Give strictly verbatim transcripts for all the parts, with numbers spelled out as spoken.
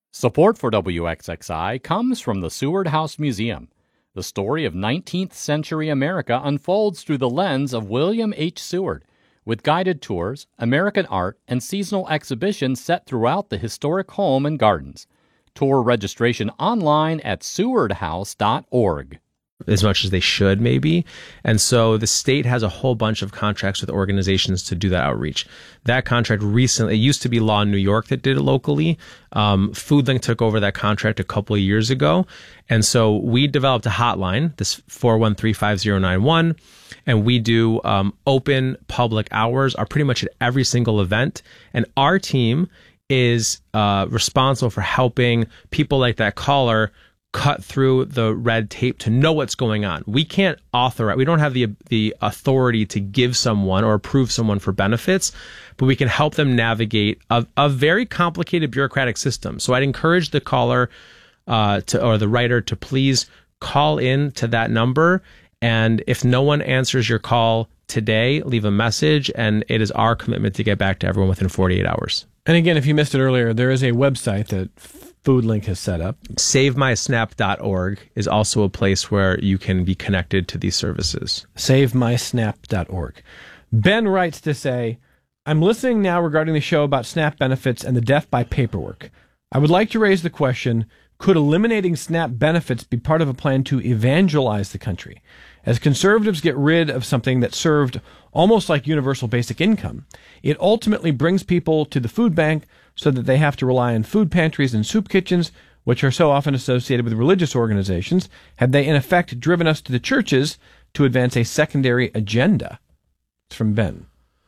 Support for W X X I comes from the Seward House Museum. The story of nineteenth century America unfolds through the lens of William H. Seward, with guided tours, American art, and seasonal exhibitions set throughout the historic home and gardens. Tour registration online at seward house dot org. As much as they should, maybe. And so the state has a whole bunch of contracts with organizations to do that outreach. That contract recently, it used to be Law in New York that did it locally. Um, FoodLink took over that contract a couple of years ago. And so we developed a hotline, this four one three, five zero nine one, and we do um, open public hours are pretty much at every single event. And our team is uh, responsible for helping people like that caller cut through the red tape to know what's going on. We can't authorize, we don't have the the authority to give someone or approve someone for benefits, but we can help them navigate a, a very complicated bureaucratic system. So I'd encourage the caller uh, to or the writer to please call in to that number. And if no one answers your call today, leave a message, and it is our commitment to get back to everyone within forty-eight hours. And again, if you missed it earlier, there is a website that FoodLink has set up. save my snap dot org is also a place where you can be connected to these services. save my snap dot org. Ben writes to say, I'm listening now regarding the show about SNAP benefits and the death by paperwork. I would like to raise the question, could eliminating SNAP benefits be part of a plan to evangelize the country? As conservatives get rid of something that served almost like universal basic income, it ultimately brings people to the food bank so that they have to rely on food pantries and soup kitchens, which are so often associated with religious organizations. Have they, in effect, driven us to the churches to advance a secondary agenda? It's from Ben.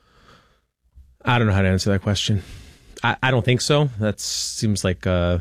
I don't know how to answer that question. I, I don't think so. That seems like... Uh,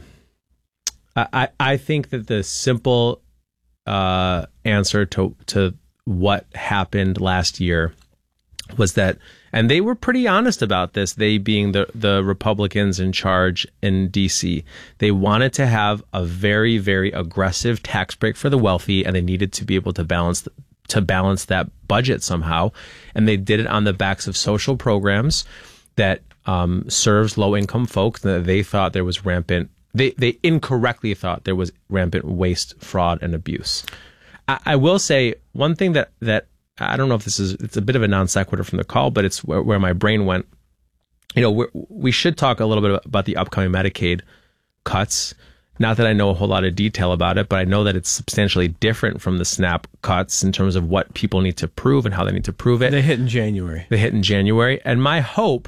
I, I think that the simple uh, answer to to what happened last year was that, and they were pretty honest about this, they being the, the Republicans in charge in D C, they wanted to have a very, very aggressive tax break for the wealthy, and they needed to be able to balance to balance that budget somehow. And they did it on the backs of social programs that um, serves low-income folks that they thought there was rampant They they incorrectly thought there was rampant waste, fraud, and abuse. I, I will say one thing that, that I don't know if this is, it's a bit of a non sequitur from the call, but it's where, where my brain went. You know, we're, we should talk a little bit about the upcoming Medicaid cuts. Not that I know a whole lot of detail about it, but I know that it's substantially different from the SNAP cuts in terms of what people need to prove and how they need to prove it. They hit in January. They hit in January. And my hope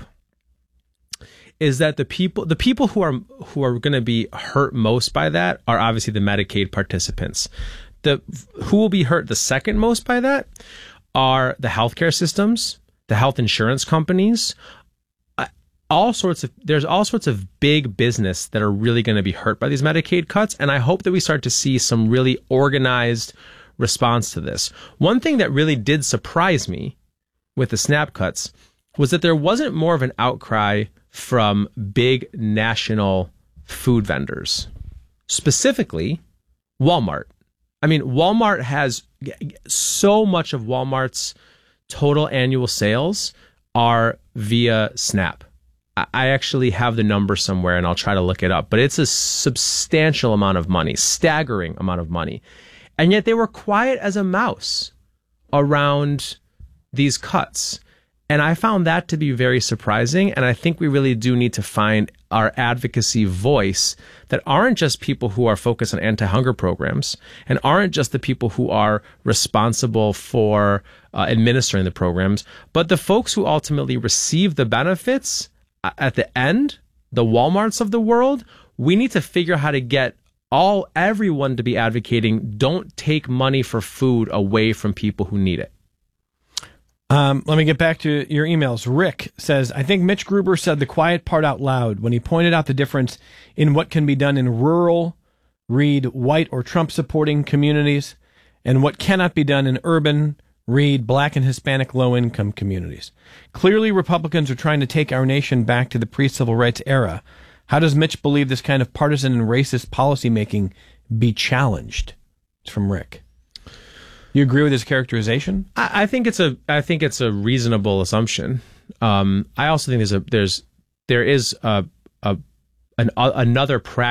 is that the people the people who are who are going to be hurt most by that are obviously the Medicaid participants. The who will be hurt the second most by that are the healthcare systems, the health insurance companies, uh, all sorts of there's all sorts of big business that are really going to be hurt by these Medicaid cuts, and I hope that we start to see some really organized response to this. One thing that really did surprise me with the SNAP cuts was that there wasn't more of an outcry from big national food vendors, specifically Walmart. I mean, Walmart has so much of Walmart's total annual sales are via SNAP. I actually have the number somewhere and I'll try to look it up, but it's a substantial amount of money, staggering amount of money. And yet they were quiet as a mouse around these cuts. And I found that to be very surprising. And I think we really do need to find our advocacy voice that aren't just people who are focused on anti-hunger programs and aren't just the people who are responsible for uh, administering the programs, but the folks who ultimately receive the benefits at the end, the Walmarts of the world. We need to figure out how to get all everyone to be advocating, don't take money for food away from people who need it. Um, let me get back to your emails. Rick says, I think Mitch Gruber said the quiet part out loud when he pointed out the difference in what can be done in rural, read white or Trump supporting communities, and what cannot be done in urban, read black and Hispanic low income communities. Clearly, Republicans are trying to take our nation back to the pre-civil rights era. How does Mitch believe this kind of partisan and racist policymaking be challenged? It's from Rick. You agree with his characterization? I, I think it's a I think it's a reasonable assumption. Um, I also think there's a there's there is a, a an, a, another practice